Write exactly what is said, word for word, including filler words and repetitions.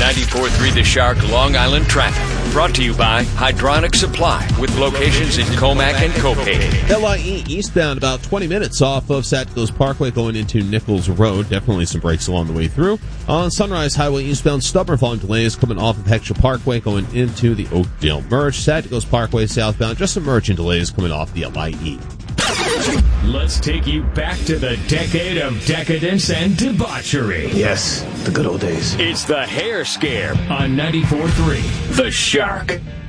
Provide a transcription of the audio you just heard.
ninety-four point three The Shark Long Island traffic. Brought to you by Hydronic Supply with locations in Comac and Copay. L I E eastbound about twenty minutes off of Satcos Parkway going into Nichols Road. Definitely some breaks along the way through. On Sunrise Highway eastbound, stubborn volume delays coming off of Heckscher Parkway going into the Oakdale Merge. Satcos Parkway southbound, just some merging delays coming off the L I E. Let's take you back to the decade of decadence and debauchery. Yes, the good old days. It's the Hair Scare on ninety-four point three The Shark.